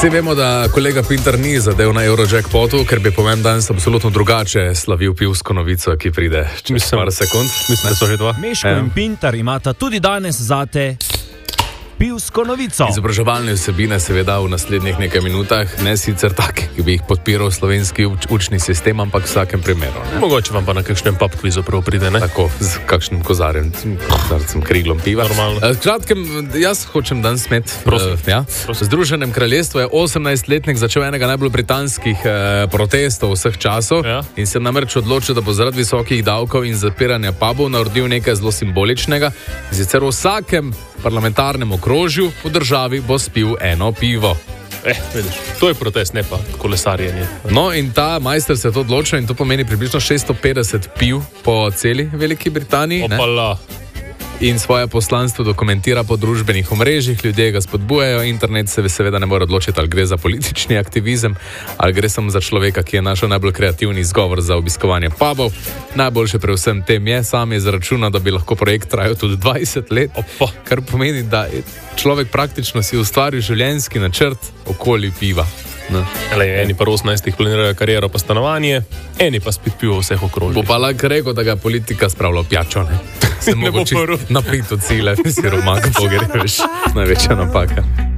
Vsi vemo, da kolega Pintar ni zadev na Eurojackpotu, ker bi po mojem danes absolutno drugače slavil pivsko novico, ki pride čez par sekund. Mislim, da so že dva. Meško in Pintar imata tudi danes zate pivsko novico. Izobraževalne vsebine seveda v naslednjih nekaj minutah, ne sicer take, ki bi jih podpiral slovenski učni sistem, ampak v vsakem primeru. Ne? Mogoče vam pa na kakšnem pub kvizu prav pride, ne? Tako, z kakšnim kozarjem, kriglom piva. Normalno. Kratkem, jaz hočem danes imeti. V Združenem kraljestvu je 18-letnik začel enega najbolj britanskih protestov vseh časov in se namreč odločil, da bo zaradi visokih davkov in zapiranja pubov naredil nekaj zelo simboličnega. Sicer v vsakem parlamentarnem okrožju v državi bo spil eno pivo. Vidiš, to je protest, ne pa kolesarjenje. No, in ta majster se je to odločil in to pomeni približno 650 piv po celi Veliki Britaniji. Opala. In svoje poslanstvo dokumentira po družbenih omrežjih, ljudje ga spodbujajo, internet se seveda ne more odločiti, ali gre za politični aktivizem, ali gre samo za človeka, ki je našel najbolj kreativni izgovor za obiskovanje pubov. Najboljše pri vsem tem je, sam je zaračunal, da bi lahko projekt trajal tudi 20 let, kar pomeni, da je človek praktično si ustvaril življenjski načrt okoli piva. Eni pa 18 planirajo kariero pa stanovanje, eni pa spit pivo vseh okrožij. Bo pa lahko rekel, da ga politika spravlja v pijačo, ne? Se Ne bo mogoče napiti od cilja, si romak, pogreš. Največja napaka.